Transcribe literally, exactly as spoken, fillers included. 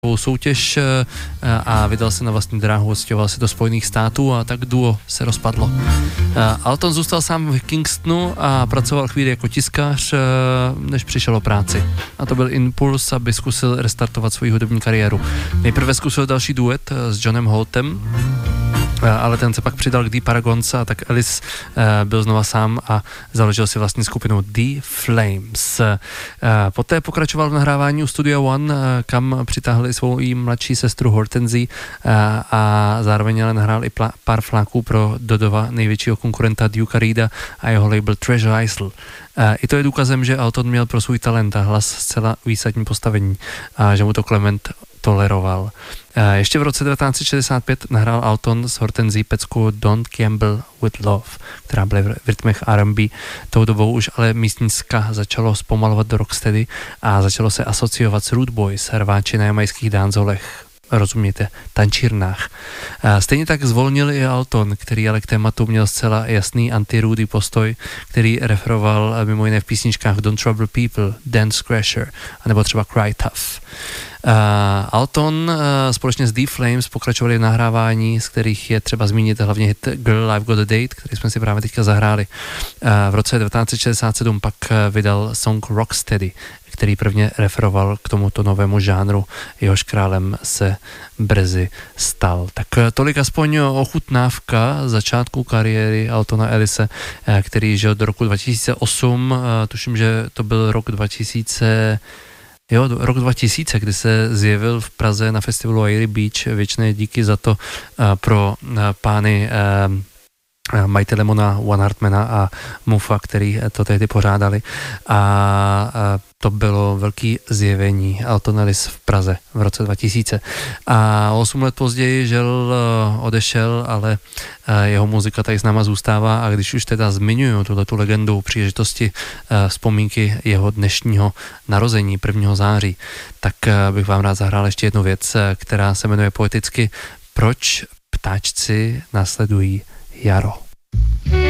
soutěž a vydal se na vlastní dráhu, odstěhoval se do Spojených států a tak duo se rozpadlo. Alton zůstal sám v Kingstonu a pracoval chvíli jako tiskař, než přišel o práci. A to byl impuls, aby zkusil restartovat svoji hudební kariéru. Nejprve zkusil další duet s Johnem Holtem, ale ten se pak přidal k The Paragons a tak Ellis byl znova sám a založil si vlastní skupinu The Flames. Poté pokračoval v nahrávání u Studia One, kam přitáhli svou i mladší sestru Hortenzi a zároveň ale nahrál i pár fláků pro Dodova největšího konkurenta Duke'a Reeda a jeho label Treasure Isle. I to je důkazem, že Alton měl pro svůj talent a hlas zcela výsadní postavení a že mu to Clement toleroval. Ještě v roce devatenáct set šedesát pět nahrál Alton s Hortenzí pecku Don Campbell with Love, která byla v rytmech R and B. Tou dobou už ale místní ska začalo zpomalovat do rocksteady a začalo se asociovat s Rude Boys, rváči na jamajských dancehallech, rozumějte, tančírnách. Stejně tak zvolnil i Alton, který ale k tématu měl zcela jasný anti-Rudy postoj, který referoval mimo jiné v písničkách Don't Trouble People, Dance Crasher, anebo třeba Cry Tough. Uh, Alton uh, společně s The Flames pokračovali v nahrávání, z kterých je třeba zmínit hlavně hit Girl I've Got a Date, který jsme si právě teďka zahráli. Uh, v roce devatenáct set šedesát sedm pak uh, vydal song Rocksteady, který prvně referoval k tomuto novému žánru, jehož králem se brzy stal. Tak uh, tolik aspoň ochutnávka začátku kariéry Altona Ellise, uh, který žil do roku dva tisíce osm, uh, tuším, že to byl rok dva tisíce. Jo, rok dva tisíce, kdy se zjevil v Praze na festivalu Airy Beach. Věčné díky za to uh, pro uh, pány uh, Mighty Lemona, One Hartmana a Mufa, který to tehdy pořádali. A uh, to bylo velký zjevení Alton Ellis v Praze v roce dva tisíce. A osm let později žel uh, odešel, ale uh, jeho muzika tady s náma zůstává a když už teda zmiňuju tuhletu legendu příležitosti uh, vzpomínky jeho dnešního narození prvního září, tak uh, bych vám rád zahrál ještě jednu věc, uh, která se jmenuje poeticky Proč ptáčci následují jaro.